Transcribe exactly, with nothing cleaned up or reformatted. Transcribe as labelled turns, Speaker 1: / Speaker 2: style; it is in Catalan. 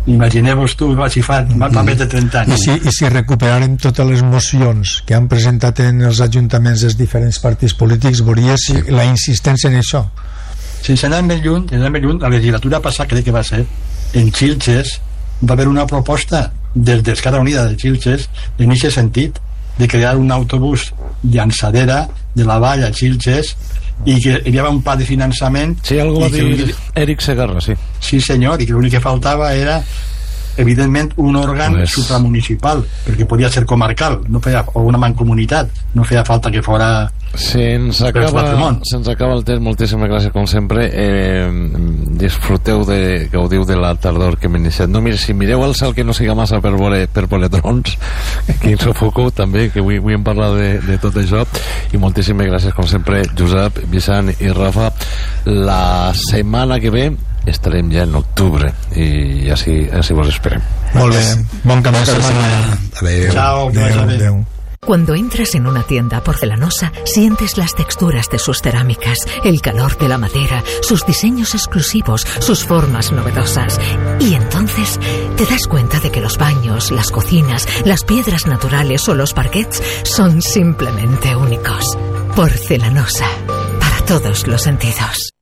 Speaker 1: Imagineu-vos tu, va, si fa, va, fa més de trenta anys.
Speaker 2: I si, i si recuperarem totes les mocions que han presentat en els ajuntaments dels diferents partits polítics, veuries sí. la insistència en això.
Speaker 1: Sense anar més lluny, sense anar més lluny, la legislatura passada, crec que va ser, en Xilxes, va haver una proposta des d'Esquerra Unida de Xilxes en aquest sentit, de crear un autobús llançadera de la vall a Xilxes, i que hi havia un pla de finançament.
Speaker 3: Sí, algú va dir Eric Segarra, sí.
Speaker 1: Sí, senyor, i que l'únic que faltava era, evidentment, un òrgan pues... supramunicipal, perquè podia ser comarcal, no feia, o una mancomunitat, no feia falta que fora...
Speaker 3: Se'ns acaba, se'ns acaba el temps, moltíssimes gràcies com sempre. Eh, disfruteu de, gaudiu de la tardor que hem iniciat. No, mire, si mireu al cel que no siga massa per voler, per voler drons, que ens enfoco també, que avui, avui hem parlat de, de tot això, i moltíssimes gràcies com sempre, Josep, Vicent i Rafa. La setmana que ve estarem ja en octubre i així, així vos esperem.
Speaker 2: Molt bé, bon camí de setmana.
Speaker 1: Adéu. Chao, adéu, adéu.
Speaker 4: Cuando entras en una tienda porcelanosa, sientes las texturas de sus cerámicas, el calor de la madera, sus diseños exclusivos, sus formas novedosas. Y entonces te das cuenta de que los baños, las cocinas, las piedras naturales o los parquets son simplemente únicos. Porcelanosa, para todos los sentidos.